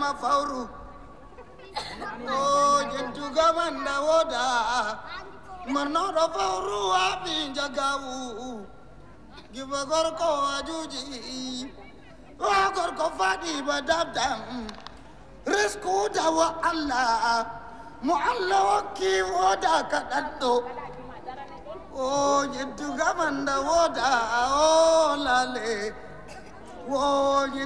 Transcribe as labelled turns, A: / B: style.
A: adama fawru o jedduga manda woda marnoɗo fawru waɓi jagawu giba gorko ajuji wa gorko faɗi ba dabdam risku dawa allah mo allah hokki woda kaɗanɗo o jedduga manda woda o lale o